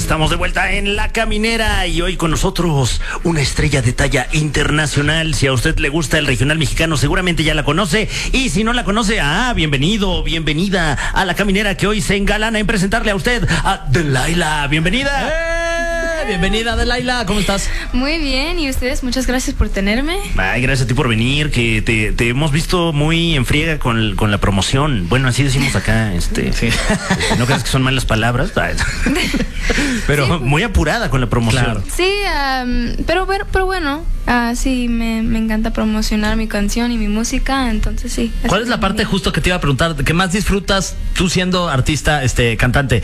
Estamos de vuelta en La Caminera y hoy con nosotros una estrella de talla internacional. Si a usted le gusta el regional mexicano, seguramente ya la conoce. Y si no la conoce, bienvenido, bienvenida a La Caminera, que hoy se engalana en presentarle a usted a Delilah. Bienvenida. Bienvenida, Delilah, ¿cómo estás? Muy bien, ¿y ustedes? Muchas gracias por tenerme. Ay, gracias a ti por venir, que te hemos visto muy en friega con la promoción. Bueno, así decimos acá, Sí. No creas que son malas palabras, pero sí, muy apurada con la promoción. Claro. Sí, pero bueno, sí, me encanta promocionar mi canción y mi música, entonces sí. ¿Cuál es la parte justo que te iba a preguntar, que más disfrutas tú siendo artista, cantante?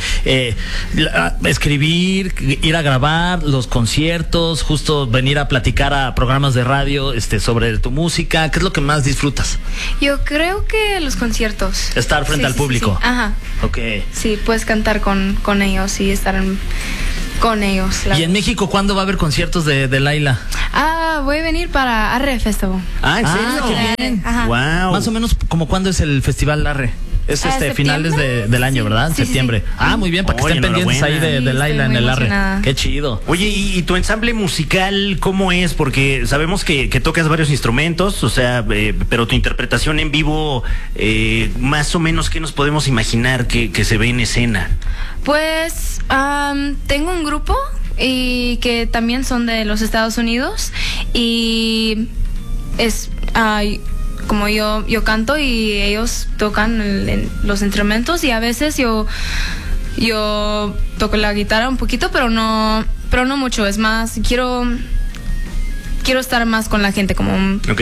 Escribir, ir a grabar, los conciertos, justo venir a platicar a programas de radio sobre tu música. ¿Qué es lo que más disfrutas? Yo creo que los conciertos. Estar frente al público. Sí. Ajá. Ok. Sí, puedes cantar con ellos y estar con ellos. ¿Y en México cuándo va a haber conciertos de Delilah? Voy a venir para Arre Festival. ¿En serio? Qué bien. Ajá. Wow. Más o menos, ¿como cuándo es el festival Arre? Es finales del año, ¿verdad? Sí, septiembre. Sí. Muy bien, para que estén pendientes ahí de Delilah en el Arre. Qué chido. Oye, ¿y tu ensamble musical cómo es? Porque sabemos que tocas varios instrumentos, o sea, pero tu interpretación en vivo, más o menos, ¿qué nos podemos imaginar que se ve en escena? Pues tengo un grupo y que también son de los Estados Unidos y es como yo canto y ellos tocan los instrumentos y a veces yo toco la guitarra un poquito, pero no mucho. Es más, quiero estar más con la gente, como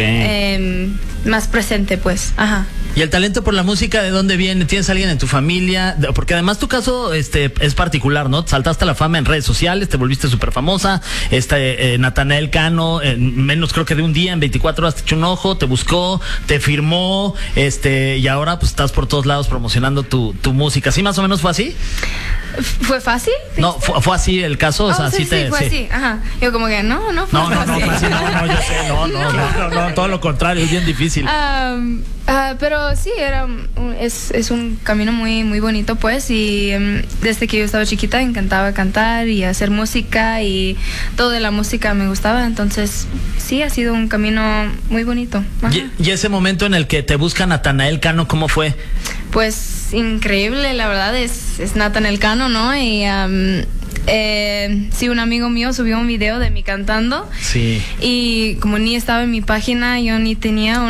más presente, pues. Ajá. ¿Y el talento por la música de dónde viene? ¿Tienes alguien en tu familia? Porque además tu caso es particular, ¿no? Saltaste a la fama en redes sociales, te volviste súper famosa. Natanael Cano, menos creo que de un día, en 24 horas te echó un ojo, te buscó, te firmó, y ahora pues estás por todos lados promocionando tu música. ¿Sí más o menos fue así? ¿Fue fácil? No, fue así el caso, o sea, sí, fue así, ajá. Yo como que no fue fácil. No, yo sé, no, todo lo contrario, es bien difícil. Pero sí, es un camino muy, muy bonito, pues, y desde que yo estaba chiquita me encantaba cantar y hacer música y todo de la música me gustaba, entonces sí, ha sido un camino muy bonito. ¿Y ese momento en el que te busca Natanael Cano, cómo fue? Pues increíble, la verdad, es Natanael Cano, ¿no? Y sí, un amigo mío subió un video de mí cantando. Sí. Y como ni estaba en mi página, yo ni tenía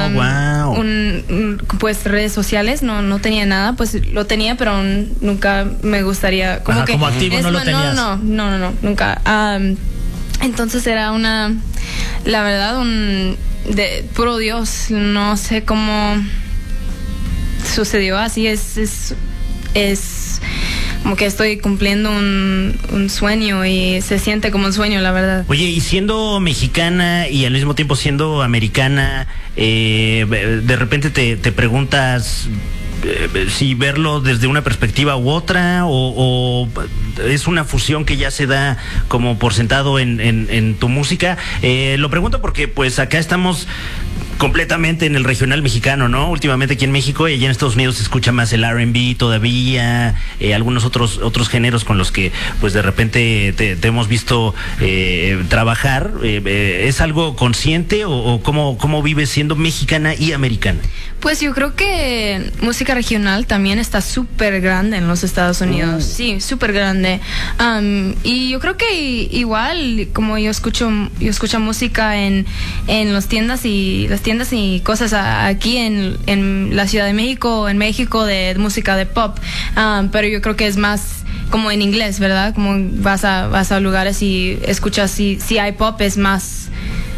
pues redes sociales, no tenía nada, pues lo tenía, pero nunca me gustaría como activo no lo tenías. No, nunca. Entonces era la verdad, de puro Dios, no sé cómo sucedió así, es como que estoy cumpliendo un sueño y se siente como un sueño, la verdad. Oye, y siendo mexicana y al mismo tiempo siendo americana, de repente te preguntas si verlo desde una perspectiva u otra o es una fusión que ya se da como por sentado en tu música. Lo pregunto porque pues acá estamos completamente en el regional mexicano, ¿no? Últimamente aquí en México y allá en Estados Unidos se escucha más el R&B todavía, algunos otros géneros con los que pues de repente te hemos visto trabajar. ¿Es algo consciente o cómo vives siendo mexicana y americana? Pues yo creo que música regional también está súper grande en los Estados Unidos. Sí, súper grande. Y yo creo que igual, como yo escucho música en las tiendas y cosas aquí en la Ciudad de México, en México, de música de pop. Pero yo creo que es más como en inglés, ¿verdad? Como vas a lugares y escuchas, si hay pop, es más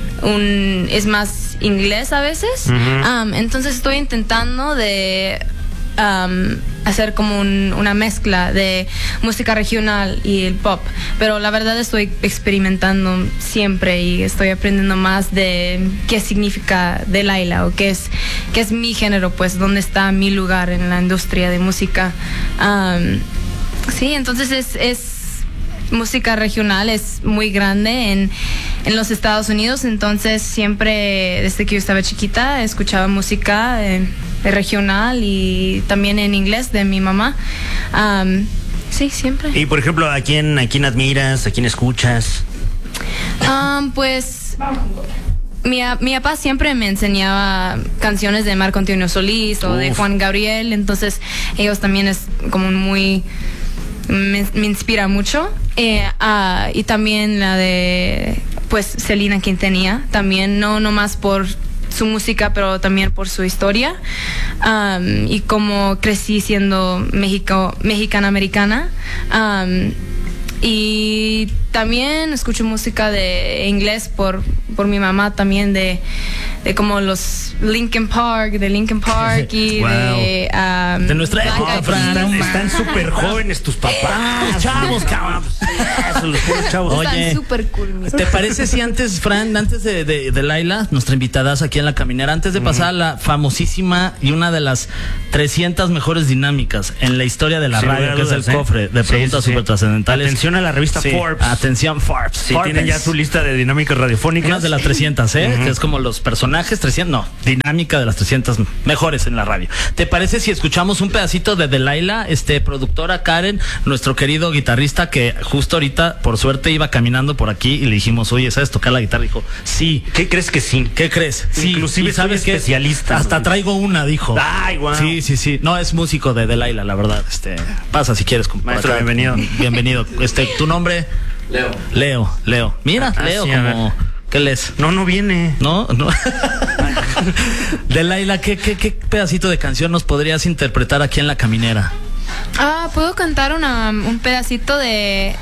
inglés a veces. Uh-huh. Entonces estoy intentando de hacer como una mezcla de música regional y el pop, pero la verdad estoy experimentando siempre y estoy aprendiendo más de qué significa Delilah o qué es mi género, pues dónde está mi lugar en la industria de música. Sí, entonces es música regional, es muy grande en los Estados Unidos, entonces siempre desde que yo estaba chiquita escuchaba música regional y también en inglés de mi mamá. Sí, siempre. Y por ejemplo, a quién admiras, a quién escuchas? Pues mi papá siempre me enseñaba canciones de Marco Antonio Solís o de Juan Gabriel, entonces ellos también es como muy... Me inspira mucho. Y también la de, pues, Selena Quintanilla, también, no más por su música, pero también por su historia. Y como crecí siendo mexicana-americana. Y también escucho música de inglés por mi mamá también, de como los Linkin Park y Wow. De nuestra Black época, Eyed Fran. Peas. Están súper jóvenes tus papás. Chavos, cabrón. Eso, los puros chavos. Oye, Están súper cool. ¿te parece si antes, Fran, antes de Laila, nuestra invitada aquí en La Caminera, antes de pasar a la famosísima y una de las 300 mejores dinámicas en la historia de la Sin radio, lugar que es el dudas, cofre de preguntas súper trascendentales? Atención a la revista Sí, Forbes. atención, Forbes. Sí, Forbes. tienen ya su lista de dinámicas radiofónicas. Una de las 300, que es como los personajes 300, no, dinámica de las 300 mejores en la radio. ¿Te parece si escuchamos un pedacito de Delilah, productora Karen, nuestro querido guitarrista que justo ahorita, por suerte, iba caminando por aquí y le dijimos, oye, ¿sabes tocar la guitarra? Dijo, sí. ¿Qué crees que sí? ¿Qué crees? Sí, Inclusive y ¿sabes soy qué? especialista. Hasta traigo una, dijo. Ay, guau. Sí. No, es músico de Delilah, la verdad. Pasa si quieres. por Maestro, acá. bienvenido. Bienvenido. ¿Tu nombre? Leo. Mira, Leo, sí, a ver. como... ¿Qué lees? No viene. No. Delilah, ¿qué pedacito de canción nos podrías interpretar aquí en La Caminera? ¿Puedo cantar un pedacito de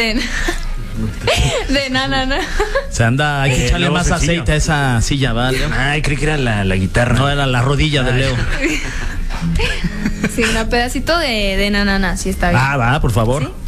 na? Se anda, hay que echarle nuevo más sencillo. aceite a esa silla, ¿vale? Ay, creí que era la guitarra. No, era la rodilla de Leo. Sí, un pedacito de na, sí está bien. Va, por favor. ¿Sí?